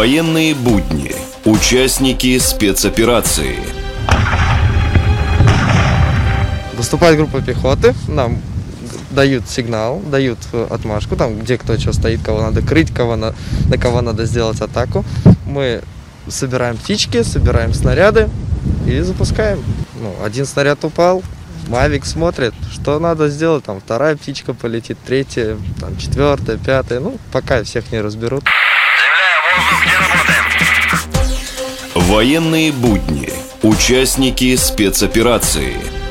Военные будни. Участники спецоперации. Выступает группа пехоты, нам дают сигнал, дают отмашку, там где кто что стоит, кого надо крыть, на кого надо сделать атаку. Мы собираем птички, собираем снаряды и запускаем. Один снаряд упал, Мавик смотрит, что надо сделать, там вторая птичка полетит, третья, там четвертая, пятая, пока всех не разберут. Военные будни. Участники спецоперации.